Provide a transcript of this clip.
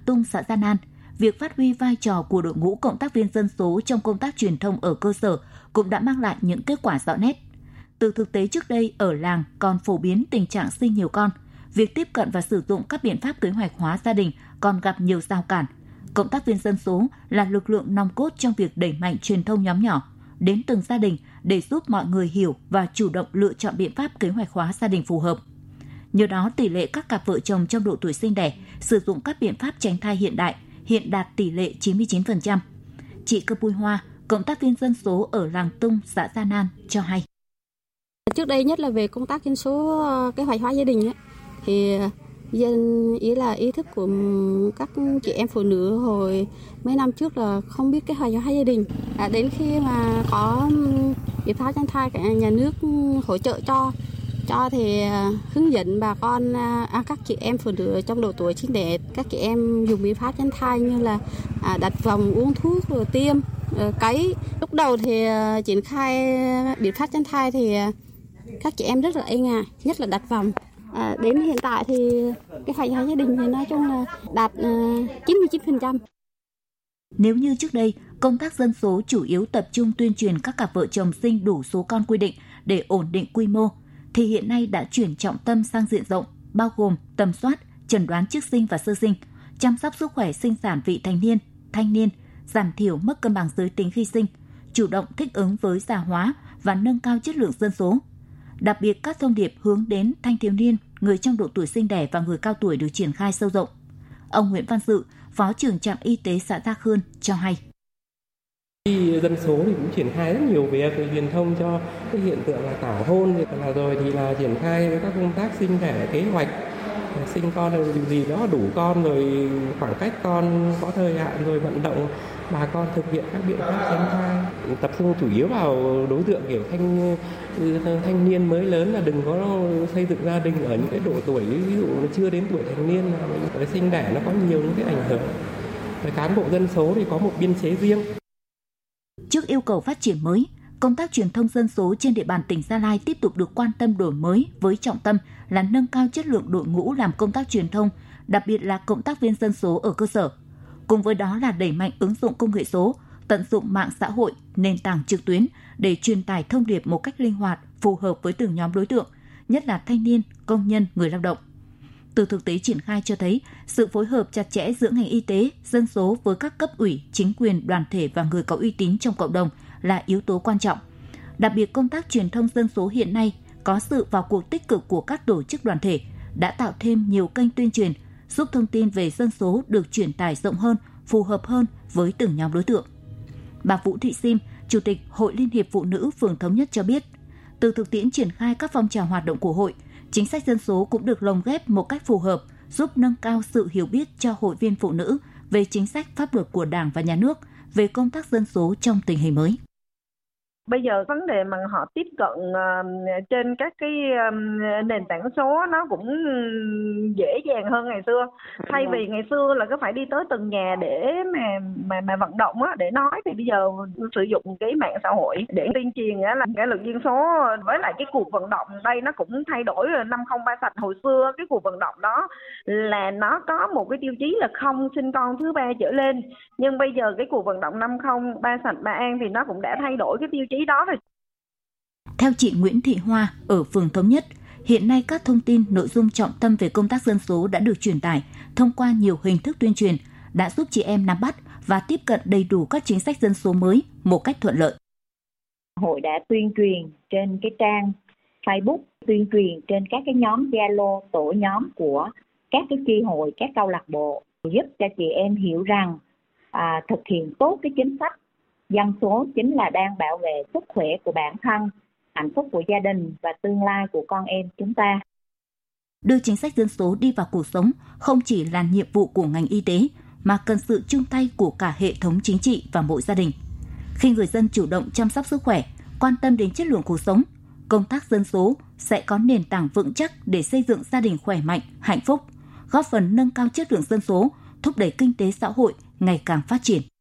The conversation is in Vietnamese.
Tung, xã Gia Nan, việc phát huy vai trò của đội ngũ cộng tác viên dân số trong công tác truyền thông ở cơ sở cũng đã mang lại những kết quả rõ nét. Từ thực tế trước đây ở làng còn phổ biến tình trạng sinh nhiều con, việc tiếp cận và sử dụng các biện pháp kế hoạch hóa gia đình còn gặp nhiều rào cản. Cộng tác viên dân số là lực lượng nòng cốt trong việc đẩy mạnh truyền thông nhóm nhỏ đến từng gia đình để giúp mọi người hiểu và chủ động lựa chọn biện pháp kế hoạch hóa gia đình phù hợp. Nhờ đó, tỷ lệ các cặp vợ chồng trong độ tuổi sinh đẻ sử dụng các biện pháp tránh thai hiện đại hiện đạt tỷ lệ 99%. Chị Cơ Pui Hoa, cộng tác viên dân số ở làng Tung, xã Gia Nan cho hay. Trước đây nhất là về công tác dân số kế hoạch hóa gia đình ấy, thì ý thức của các chị em phụ nữ hồi mấy năm trước là không biết kế hoạch hóa gia đình. Đến khi mà có biện pháp tránh thai, cả nhà nước hỗ trợ cho thì hướng dẫn bà con, các chị em phụ nữ trong độ tuổi sinh đẻ, các chị em dùng biện pháp tránh thai như là đặt vòng, uống thuốc, rồi tiêm, cấy. Lúc đầu thì triển khai biện pháp tránh thai thì các chị em rất là e ngại, nhất là đặt vòng. Đến hiện tại thì cái hoạch hóa gia đình thì nói chung là đạt 99%. Nếu như trước đây, công tác dân số chủ yếu tập trung tuyên truyền các cặp vợ chồng sinh đủ số con quy định để ổn định quy mô, thì hiện nay đã chuyển trọng tâm sang diện rộng, bao gồm tầm soát, chẩn đoán trước sinh và sơ sinh, chăm sóc sức khỏe sinh sản vị thành niên, thanh niên, giảm thiểu mất cân bằng giới tính khi sinh, chủ động thích ứng với già hóa và nâng cao chất lượng dân số. Đặc biệt, các thông điệp hướng đến thanh thiếu niên, người trong độ tuổi sinh đẻ và người cao tuổi được triển khai sâu rộng. Ông Nguyễn Văn Dự, Phó trưởng trạm y tế xã Gia Khương cho hay. Dân số thì cũng triển khai rất nhiều việc truyền thông cho cái hiện tượng là tảo hôn, rồi thì là triển khai các công tác sinh đẻ kế hoạch, sinh con rồi gì đó đủ con, rồi khoảng cách con có thời hạn, rồi vận động bà con thực hiện các biện pháp tránh thai, tập trung chủ yếu vào đối tượng kiểu thanh niên mới lớn, là đừng có xây dựng gia đình ở những cái độ tuổi ví dụ nó chưa đến tuổi thành niên, là sinh đẻ nó có nhiều những cái ảnh hưởng. Cán bộ dân số thì có một biên chế riêng. Trước yêu cầu phát triển mới, công tác truyền thông dân số trên địa bàn tỉnh Gia Lai tiếp tục được quan tâm đổi mới với trọng tâm là nâng cao chất lượng đội ngũ làm công tác truyền thông, đặc biệt là cộng tác viên dân số ở cơ sở. Cùng với đó là đẩy mạnh ứng dụng công nghệ số, tận dụng mạng xã hội, nền tảng trực tuyến để truyền tải thông điệp một cách linh hoạt, phù hợp với từng nhóm đối tượng, nhất là thanh niên, công nhân, người lao động. Từ thực tế triển khai cho thấy, sự phối hợp chặt chẽ giữa ngành y tế, dân số với các cấp ủy, chính quyền, đoàn thể và người có uy tín trong cộng đồng là yếu tố quan trọng. Đặc biệt, công tác truyền thông dân số hiện nay có sự vào cuộc tích cực của các tổ chức đoàn thể, đã tạo thêm nhiều kênh tuyên truyền, giúp thông tin về dân số được truyền tải rộng hơn, phù hợp hơn với từng nhóm đối tượng. Bà Vũ Thị Sim, Chủ tịch Hội Liên hiệp Phụ nữ phường Thống Nhất cho biết, từ thực tiễn triển khai các phong trào hoạt động của hội, chính sách dân số cũng được lồng ghép một cách phù hợp, giúp nâng cao sự hiểu biết cho hội viên phụ nữ về chính sách pháp luật của Đảng và Nhà nước về công tác dân số trong tình hình mới. Bây giờ vấn đề mà họ tiếp cận trên các cái nền tảng số nó cũng dễ dàng hơn ngày xưa. Thay vì ngày xưa là cứ phải đi tới từng nhà để mà vận động á, để nói, thì bây giờ sử dụng cái mạng xã hội để tuyên truyền á, là cái lượng dân số với lại cái cuộc vận động đây nó cũng thay đổi rồi. 503 sạch hồi xưa cái cuộc vận động đó là nó có một cái tiêu chí là không sinh con thứ ba trở lên, nhưng bây giờ cái cuộc vận động 503 sạch Ba An thì nó cũng đã thay đổi cái tiêu chí đó rồi. Theo chị Nguyễn Thị Hoa ở phường Thống Nhất, hiện nay các thông tin nội dung trọng tâm về công tác dân số đã được truyền tải thông qua nhiều hình thức tuyên truyền, đã giúp chị em nắm bắt và tiếp cận đầy đủ các chính sách dân số mới một cách thuận lợi. Hội đã tuyên truyền trên cái trang Facebook, tuyên truyền trên các cái nhóm Zalo, tổ nhóm của các cái chi hội, các câu lạc bộ, giúp cho chị em hiểu rằng thực hiện tốt cái chính sách dân số chính là đang bảo vệ sức khỏe của bản thân, hạnh phúc của gia đình và tương lai của con em chúng ta. Đưa chính sách dân số đi vào cuộc sống không chỉ là nhiệm vụ của ngành y tế, mà cần sự chung tay của cả hệ thống chính trị và mỗi gia đình. Khi người dân chủ động chăm sóc sức khỏe, quan tâm đến chất lượng cuộc sống, công tác dân số sẽ có nền tảng vững chắc để xây dựng gia đình khỏe mạnh, hạnh phúc, góp phần nâng cao chất lượng dân số, thúc đẩy kinh tế xã hội ngày càng phát triển.